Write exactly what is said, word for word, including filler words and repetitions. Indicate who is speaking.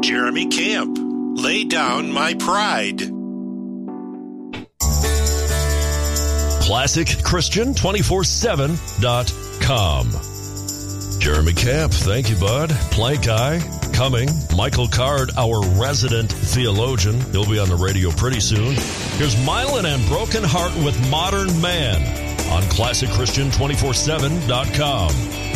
Speaker 1: Jeremy Camp. Lay down my pride.
Speaker 2: Classic Christian two forty-seven dot com. Jeremy Camp, thank you, bud. Plank Eye, coming. Michael Card, our resident theologian. He'll be on the radio pretty soon. Here's Mylan and Broken Heart with Modern Man on Classic Christian two forty-seven dot com.